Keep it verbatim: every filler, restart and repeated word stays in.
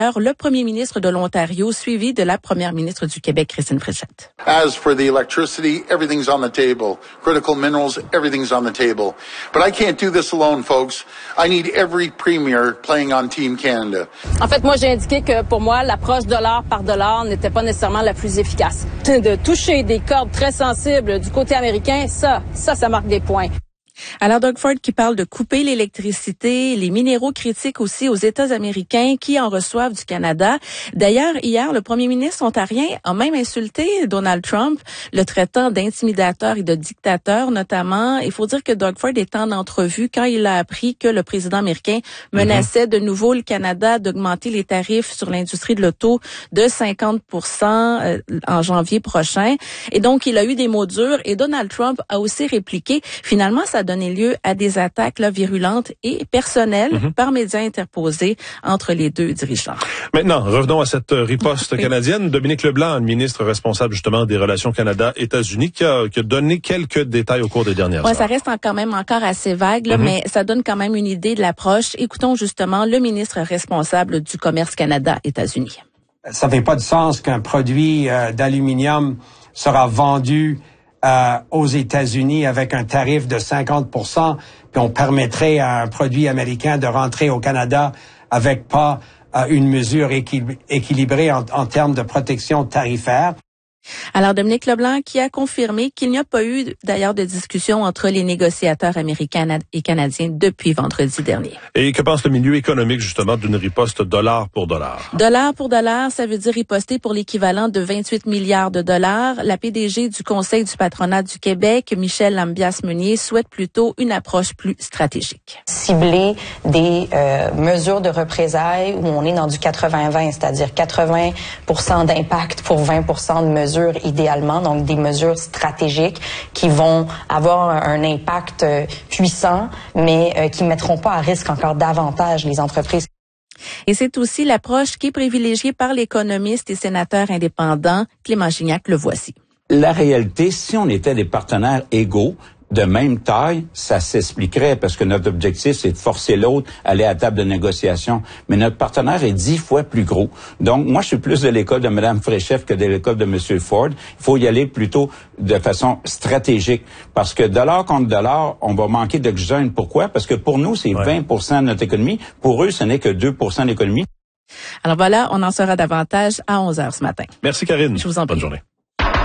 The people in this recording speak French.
le premier ministre de l'Ontario, suivi de la première ministre du Québec, Christine Fréchette. As for the electricity, everything's on the table. Critical minerals, everything's on the table. But I can't do this alone, folks. I need every premier playing on Team Canada. En fait, moi, j'ai indiqué que pour moi, l'approche dollar par dollar n'était pas nécessairement la plus efficace. De toucher des cordes très sensibles du côté américain, ça, ça, ça marque des points. Alors, Doug Ford qui parle de couper l'électricité, les minéraux critiques aussi aux États américains qui en reçoivent du Canada. D'ailleurs, hier, le premier ministre ontarien a même insulté Donald Trump, le traitant d'intimidateur et de dictateur notamment. Il faut dire que Doug Ford est en entrevue quand il a appris que le président américain menaçait de nouveau le Canada d'augmenter les tarifs sur l'industrie de l'auto de cinquante pour cent en janvier prochain. Et donc, il a eu des mots durs et Donald Trump a aussi répliqué. Finalement, ça a donné lieu à des attaques là, virulentes et personnelles mm-hmm. par médias interposés entre les deux dirigeants. Maintenant, revenons à cette riposte canadienne. Dominique Leblanc, le ministre responsable justement des relations Canada-États-Unis, qui a, qui a donné quelques détails au cours des dernières ouais, heures. Ça reste quand même encore assez vague, là, mm-hmm. mais ça donne quand même une idée de l'approche. Écoutons justement le ministre responsable du commerce Canada-États-Unis. Ça fait pas de sens qu'un produit euh, d'aluminium sera vendu Euh, aux États-Unis avec un tarif de cinquante pour cent, puis on permettrait à un produit américain de rentrer au Canada avec pas euh, une mesure équil- équilibrée en, en termes de protection tarifaire. Alors, Dominique Leblanc qui a confirmé qu'il n'y a pas eu d'ailleurs de discussion entre les négociateurs américains et canadiens depuis vendredi dernier. Et que pense le milieu économique justement d'une riposte dollar pour dollar? Dollar pour dollar, ça veut dire riposter pour l'équivalent de vingt-huit milliards de dollars. La P D G du Conseil du patronat du Québec, Michel Lambias-Meunier, souhaite plutôt une approche plus stratégique. Cibler des euh, mesures de représailles où on est dans du quatre-vingts vingt, c'est-à-dire quatre-vingts pour cent d'impact pour vingt pour cent de mesures idéalement, donc des mesures stratégiques qui vont avoir un impact puissant, mais euh, qui ne mettront pas à risque encore davantage les entreprises. Et c'est aussi l'approche qui est privilégiée par l'économiste et sénateur indépendant Clément Gignac. Le voici. La réalité, si on était des partenaires égaux, de même taille, ça s'expliquerait parce que notre objectif, c'est de forcer l'autre à aller à la table de négociation. Mais notre partenaire est dix fois plus gros. Donc, moi, je suis plus de l'école de Mme Fréchette que de l'école de M. Ford. Il faut y aller plutôt de façon stratégique. Parce que dollar contre dollar, on va manquer d'oxygène. Pourquoi? Parce que pour nous, c'est ouais. vingt pour cent de notre économie. Pour eux, ce n'est que deux pour cent de l'économie. Alors voilà, on en saura davantage à onze heures ce matin. Merci, Karine. Je vous en prie. Bonne journée.